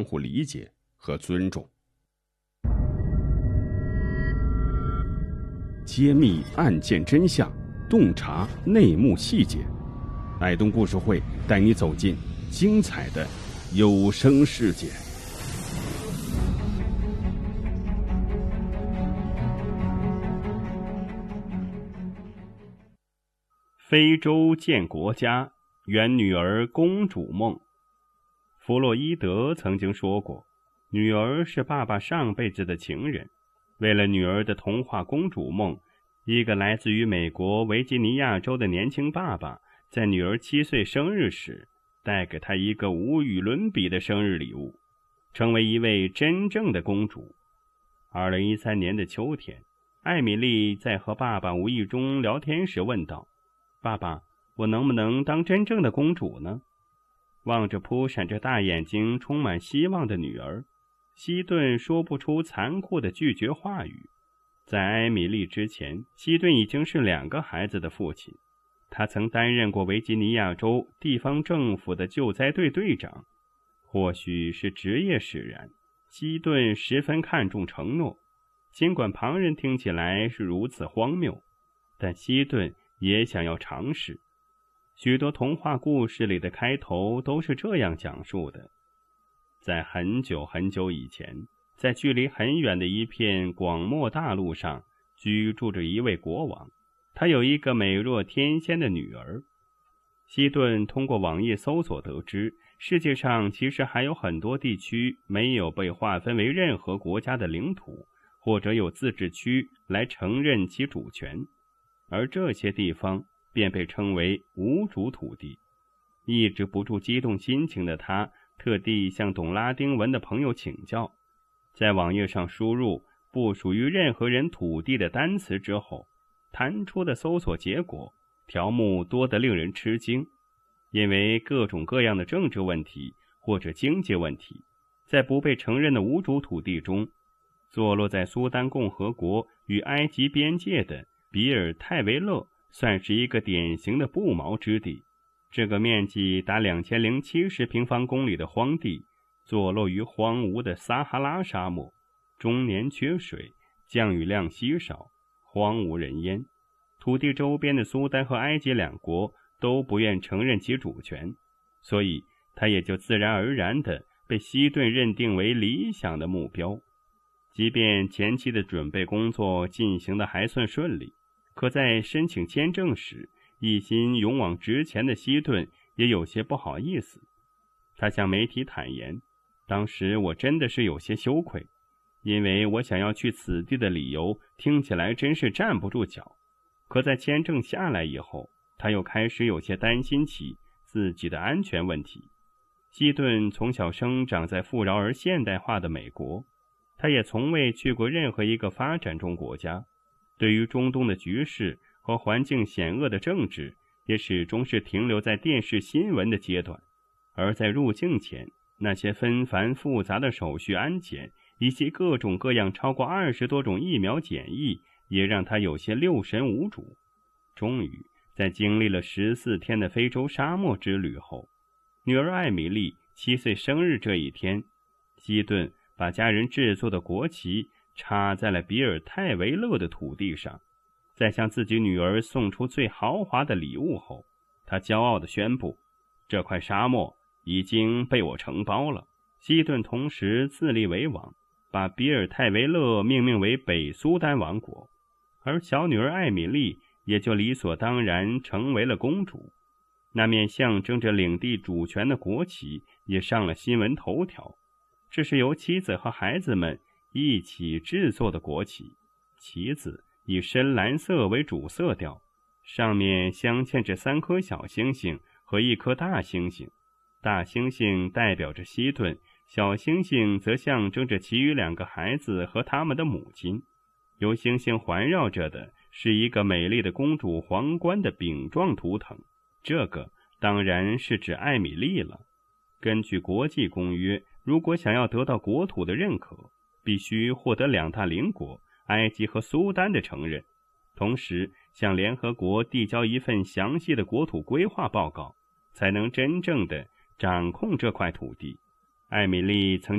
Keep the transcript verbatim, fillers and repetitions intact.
互理解和尊重。揭秘案件真相，洞察内幕细节，爱东故事会带你走进精彩的有声世界。非洲建国家，圆女儿公主梦。弗洛伊德曾经说过，女儿是爸爸上辈子的情人。为了女儿的童话公主梦，一个来自于美国维吉尼亚州的年轻爸爸，在女儿七岁生日时，带给她一个无与伦比的生日礼物，成为一位真正的公主。二零一三年的秋天，艾米丽在和爸爸无意中聊天时问道：爸爸，我能不能当真正的公主呢？望着扑闪着大眼睛充满希望的女儿，希顿说不出残酷的拒绝话语。在艾米丽之前，希顿已经是两个孩子的父亲，他曾担任过维吉尼亚州地方政府的救灾队队长。或许是职业使然，希顿十分看重承诺，尽管旁人听起来是如此荒谬，但希顿也想要尝试。许多童话故事里的开头都是这样讲述的：在很久很久以前，在距离很远的一片广漠大陆上，居住着一位国王，他有一个美若天仙的女儿。希顿通过网页搜索得知，世界上其实还有很多地区没有被划分为任何国家的领土，或者有自治区来承认其主权，而这些地方便被称为无主土地。抑制不住激动心情的他，特地向懂拉丁文的朋友请教。在网页上输入不属于任何人土地的单词之后，弹出的搜索结果条目多得令人吃惊。因为各种各样的政治问题或者经济问题，在不被承认的无主土地中，坐落在苏丹共和国与埃及边界的比尔泰维勒算是一个典型的不毛之地。这个面积达两千零七十平方公里的荒地，坐落于荒芜的撒哈拉沙漠，终年缺水，降雨量稀少，荒无人烟。土地周边的苏丹和埃及两国都不愿承认其主权，所以它也就自然而然地被希顿认定为理想的目标。即便前期的准备工作进行得还算顺利，可在申请签证时，一心勇往直前的希顿也有些不好意思。他向媒体坦言，当时我真的是有些羞愧，因为我想要去此地的理由听起来真是站不住脚。可在签证下来以后，他又开始有些担心起自己的安全问题。希顿从小生长在富饶而现代化的美国，他也从未去过任何一个发展中国家，对于中东的局势和环境险恶的政治也始终是停留在电视新闻的阶段。而在入境前，那些纷繁复杂的手续安检以及各种各样超过二十多种疫苗检疫，也让他有些六神无主。终于在经历了十四天的非洲沙漠之旅后，女儿艾米丽七岁生日这一天，希顿把家人制作的国旗插在了比尔泰维勒的土地上。在向自己女儿送出最豪华的礼物后，他骄傲地宣布，这块沙漠已经被我承包了。希顿同时自立为王，把比尔泰维勒命名为北苏丹王国，而小女儿艾米丽也就理所当然成为了公主。那面象征着领地主权的国旗也上了新闻头条。这是由妻子和孩子们一起制作的国旗，旗子以深蓝色为主色调，上面镶嵌着三颗小星星和一颗大星星。大星星代表着希顿，小星星则象征着其余两个孩子和他们的母亲。由星星环绕着的是一个美丽的公主皇冠的饼状图腾，这个当然是指艾米丽了。根据国际公约，如果想要得到国土的认可，必须获得两大邻国埃及和苏丹的承认，同时向联合国递交一份详细的国土规划报告，才能真正的掌控这块土地。艾米丽曾